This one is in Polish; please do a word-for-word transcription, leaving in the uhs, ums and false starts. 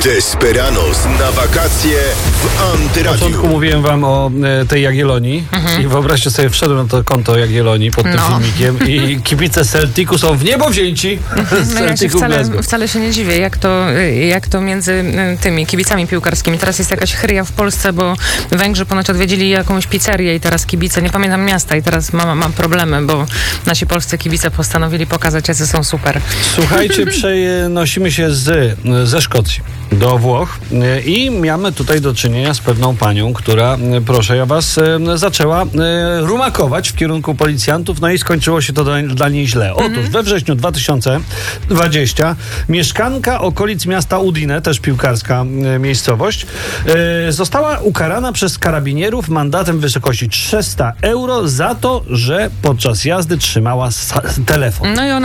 Desperados na wakacje w Na Antyradiu. początku mówiłem wam o e, tej Jagiellonii mhm. i wyobraźcie sobie, wszedłem na to konto Jagiellonii pod tym No. filmikiem i kibice Celticu są w niebo wzięci. Z No ja się Celticu wcale, Glasgow. wcale się nie dziwię, jak to, jak to między y, tymi kibicami piłkarskimi. Teraz jest jakaś chryja w Polsce, bo Węgrzy ponoć odwiedzili jakąś pizzerię i teraz kibice, nie pamiętam miasta, i teraz mam, mam problemy, bo nasi polscy kibice postanowili pokazać, jacy są super. Słuchajcie, przenosimy się z, ze Szkocji do Włoch i mamy tutaj do czynienia z pewną panią, która, proszę ja was, zaczęła rumakować w kierunku policjantów, no i skończyło się to dla, dla niej źle. Otóż we wrześniu dwa tysiące dwudziestego mieszkanka okolic miasta Udine, też piłkarska miejscowość, została ukarana przez karabinierów mandatem w wysokości trzysta euro za to, że podczas jazdy trzymała telefon. No i ona